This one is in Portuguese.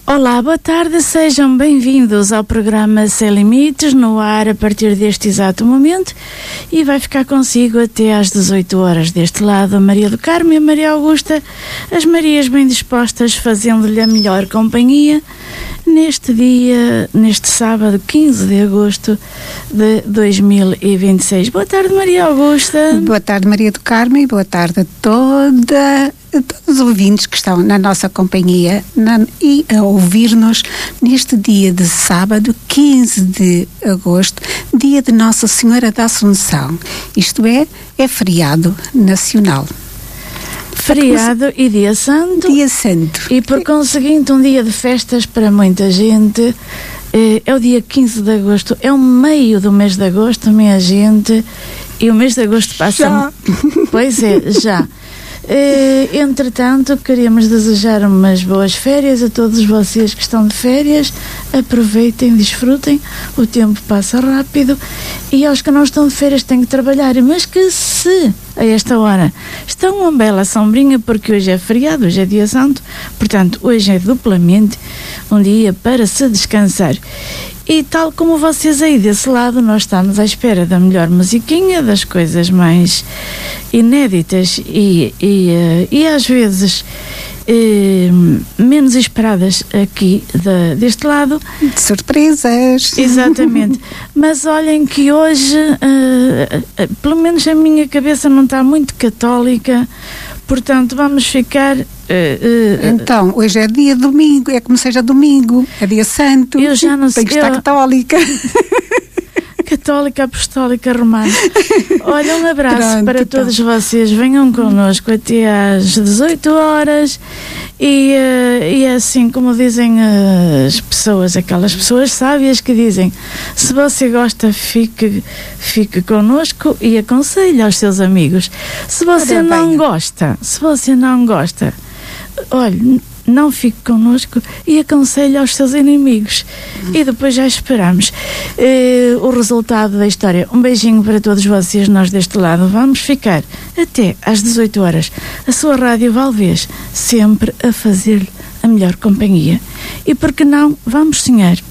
Olá, boa tarde, sejam bem-vindos ao programa Sem Limites, no ar a partir deste exato momento, e vai ficar consigo até às 18 horas. Deste lado, a Maria do Carmo e a Maria Augusta, as Marias bem dispostas, fazendo-lhe a melhor companhia neste dia, neste sábado, 15 de agosto de 2026. Boa tarde, Maria Augusta. Boa tarde, Maria do Carmo, e boa tarde a todos os ouvintes que estão na nossa companhia e a ouvir-nos neste dia de sábado, 15 de agosto, dia de Nossa Senhora da Assunção. Isto é feriado nacional. Feriado e dia santo. Dia santo. E por conseguinte um dia de festas para muita gente. É o dia 15 de agosto, é o meio do mês de agosto, minha gente, e o mês de agosto passa... Já. Pois é, já. Entretanto, queríamos desejar umas boas férias a todos vocês que estão de férias. Aproveitem, desfrutem, o tempo passa rápido, e aos que não estão de férias têm que trabalhar, mas que se a esta hora estão uma bela sombrinha, porque hoje é feriado, hoje é dia santo, portanto hoje é duplamente um dia para se descansar. E tal como vocês aí desse lado, nós estamos à espera da melhor musiquinha, das coisas mais inéditas e às vezes menos esperadas aqui deste lado. De surpresas. Exatamente. Mas olhem que hoje, pelo menos a minha cabeça não está muito católica, portanto vamos ficar... Então, hoje é dia domingo, é como seja domingo, é dia santo. Eu já não sei. Tem que estar católica. Católica, apostólica, romana. Olha, um abraço. Pronto, para então. todos vocês. Venham connosco até às 18 horas e assim como dizem as pessoas, aquelas pessoas sábias que dizem: se você gosta, fique connosco e aconselhe aos seus amigos. Se você não gosta, olhe, não fique connosco e aconselhe aos seus inimigos. E depois já esperamos o resultado da história. Um beijinho para todos vocês. Nós deste lado vamos ficar até às 18 horas. A sua Rádio Valvez, sempre a fazer-lhe a melhor companhia. E por que não, vamos sonhar.